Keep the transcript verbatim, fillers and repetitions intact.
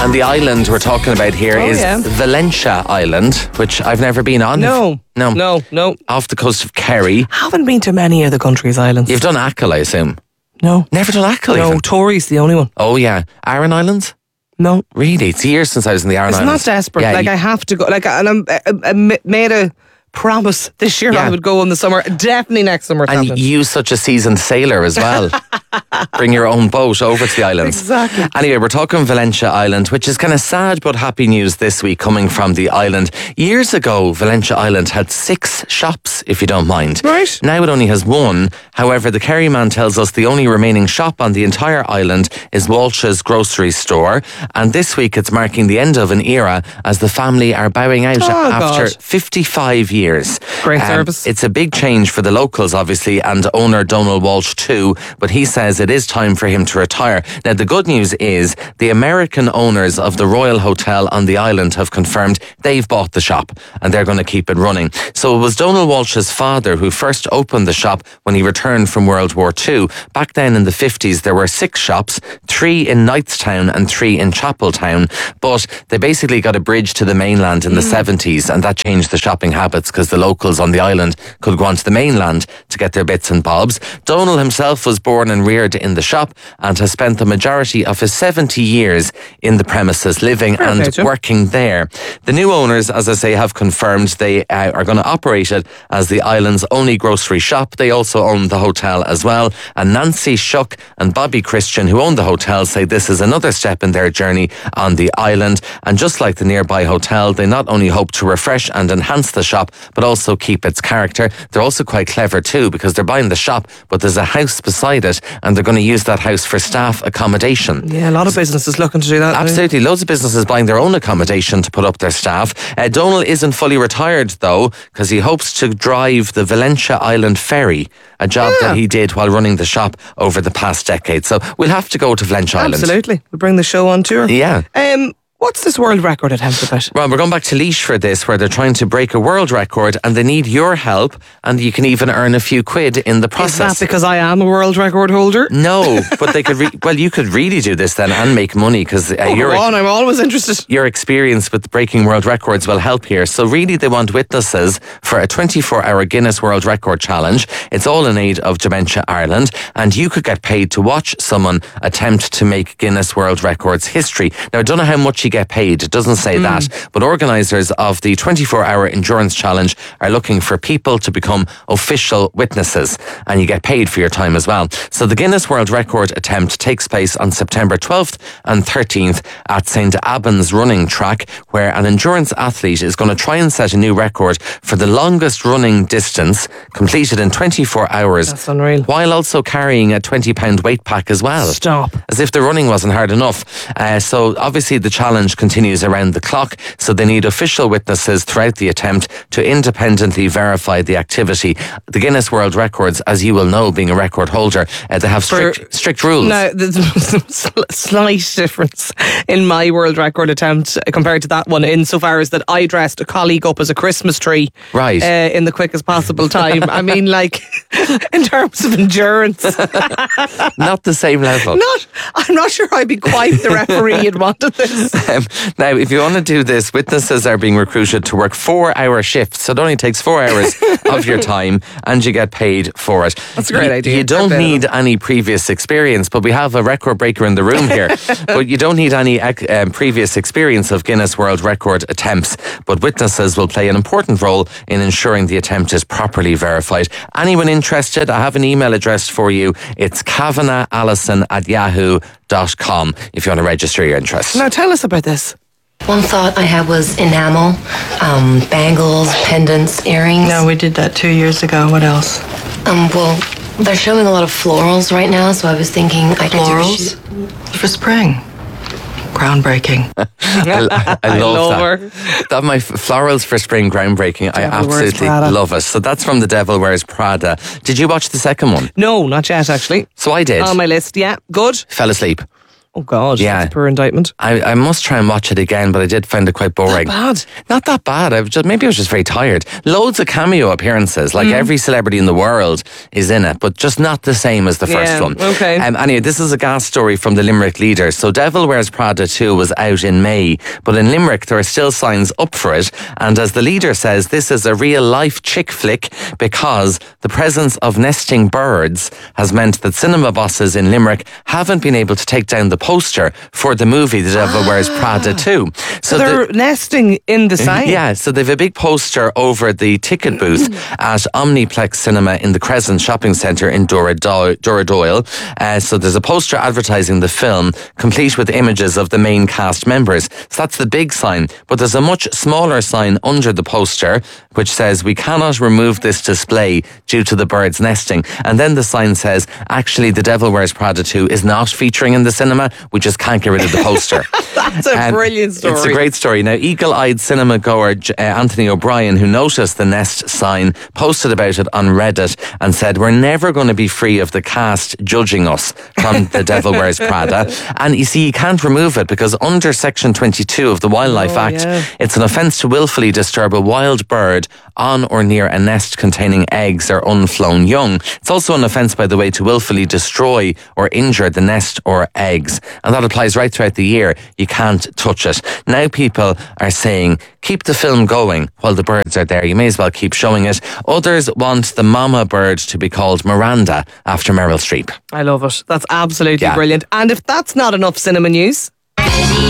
And the island we're talking about here Oh, is yeah. Valentia Island, which I've never been on. No. No. No, no. Off the coast of Kerry. Haven't been to many of the country's islands. You've done Achill, I assume. No. Never done Achill No, even? Tory's the only one. Oh, yeah. Aran Islands? No. Really? It's years since I was in the Aran It's Islands. not desperate. Yeah, like, you- I have to go. Like, and I'm, I, I made a promise this year Yeah. I would go in the summer. Definitely next summer. it's And happening. you such a seasoned sailor as well. Bring your own boat over to the islands. Exactly. Anyway, we're talking Valentia Island, which is kind of sad but happy news this week coming from the island. Years ago, Valentia Island had six shops, if you don't mind. Right. Now it only has one. However, the Kerry man tells us the only remaining shop on the entire island is Walsh's grocery store. And this week it's marking the end of an era as the family are bowing out Oh, after God. fifty-five years. Great service. It's a big change for the locals, obviously, and owner Donald Walsh too, but he says it is time for him to retire. Now, the good news is the American owners of the Royal Hotel on the island have confirmed they've bought the shop and they're going to keep it running. So it was Donald Walsh's father who first opened the shop when he returned from World War Two. Back then in the fifties, there were six shops, three in Knightstown and three in Chapeltown, but they basically got a bridge to the mainland in the seventies, and that changed the shopping habits because the locals on the island could go onto the mainland to get their bits and bobs. Donald himself was born and reared in the shop and has spent the majority of his seventy years in the premises, living Fair and play to him. working there. The new owners, as I say, have confirmed they uh, are going to operate it as the island's only grocery shop. They also own the hotel as well. And Nancy Shuck and Bobby Christian, who own the hotel, say this is another step in their journey on the island. And just like the nearby hotel, they not only hope to refresh and enhance the shop, but also keep its character. They're also quite clever too, because they're buying the shop, but there's a house beside it, and they're going to use that house for staff accommodation. Yeah, a lot of businesses looking to do that. Absolutely. Loads of businesses buying their own accommodation to put up their staff. Uh, Donald isn't fully retired though, because he hopes to drive the Valentia Island ferry, a job Yeah. that he did while running the shop over the past decade. So we'll have to go to Valentia Island. Absolutely. We'll bring the show on tour. Yeah. Um, what's this world record attempt about? Well, we're going back to Laois for this, where they're trying to break a world record and they need your help, and you can even earn a few quid in the Is process. that because I am a world record holder? No, but they could. Re- well, you could really do this then and make money, because uh, Oh, you're. go on, I'm always interested. Your experience with breaking world records will help here. So really they want witnesses for a twenty-four hour Guinness World Record Challenge. It's all in aid of Dementia Ireland, and you could get paid to watch someone attempt to make Guinness World Records history. Now, I don't know how much you get paid. It doesn't say that, but organisers of the twenty-four hour Endurance Challenge are looking for people to become official witnesses, and you get paid for your time as well. So the Guinness World Record attempt takes place on September twelfth and thirteenth at Saint Albans running track, where an endurance athlete is going to try and set a new record for the longest running distance completed in twenty-four hours. That's unreal. While also carrying a twenty pound weight pack as well. Stop. As if the running wasn't hard enough. Uh, so obviously the challenge continues around the clock, so they need official witnesses throughout the attempt to independently verify the activity. The Guinness World Records, as you will know, being a record holder, uh, they have strict, For- strict rules. Now, there's a slight difference in my world record attempt compared to that one, insofar as that I dressed a colleague up as a Christmas tree, Right. uh, in the quickest possible time. I mean, like, in terms of endurance, Not the same level. not. I'm not sure I'd be quite the referee you'd wanted this. Um, now, if you want to do this, witnesses are being recruited to work four-hour shifts. So it only takes four hours of your time, and you get paid for it. That's a great you, idea. You don't Fair play to need any previous experience, but we have a record breaker in the room here. But you don't need any ec- um, previous experience of Guinness World Record attempts. But witnesses will play an important role in ensuring the attempt is properly verified. Anyone interested? I have an email address for you. It's kavanaghallison at yahoo dot com if you want to register your interest. Now, tell us about this. One thought I had was enamel, um, bangles, pendants, earrings. No, we did that two years ago. What else? Um, well, they're showing a lot of florals right now, so I was thinking I could do a Florals? shoot- For spring. Groundbreaking. I, I, I love, love that. her. That my f- florals for spring groundbreaking. I Devil Wears absolutely Prada. love it. So that's from The Devil Wears Prada. Did you watch the second one? No, not yet, actually. So I did. On my list, yeah. Good. Fell asleep. Oh God, Yeah. that's a poor indictment. I, I must try and watch it again, but I did find it quite boring. Not bad. Not that bad. I was just, maybe I was just very tired. Loads of cameo appearances. Like every celebrity in the world is in it, but just not the same as the first Yeah, one. okay. Um, anyway, this is a gas story from the Limerick Leader. So Devil Wears Prada two was out in May, but in Limerick there are still signs up for it. And as the Leader says, this is a real life chick flick because the presence of nesting birds has meant that cinema bosses in Limerick haven't been able to take down the poster for the movie The Devil Wears Prada two. So the- they're nesting in the sign. yeah, so they've a big poster over the ticket booth at Omniplex Cinema in the Crescent Shopping Centre in Duradoyle. Duradoyle. Uh, so there's a poster advertising the film, complete with images of the main cast members. So that's the big sign. But there's a much smaller sign under the poster, which says, "We cannot remove this display due to the birds nesting." And then the sign says, "Actually, The Devil Wears Prada two is not featuring in the cinema. We just can't get rid of the poster." That's a Um, brilliant story. It's a great story. Now, eagle-eyed cinema goer uh, Anthony O'Brien, who noticed the nest sign, posted about it on Reddit and said, "We're never going to be free of the cast judging us from The Devil Wears Prada." And you see, you can't remove it because under Section twenty-two of the Wildlife Oh, Act, yeah. it's an offence to willfully disturb a wild bird on or near a nest containing eggs or unflown young. It's also an offence, by the way, to willfully destroy or injure the nest or eggs. And that applies right throughout the year. You can't touch it. Now people are saying, keep the film going while the birds are there. You may as well keep showing it. Others want the mama bird to be called Miranda after Meryl Streep. I love it. That's absolutely Yeah. brilliant. And if that's not enough cinema news,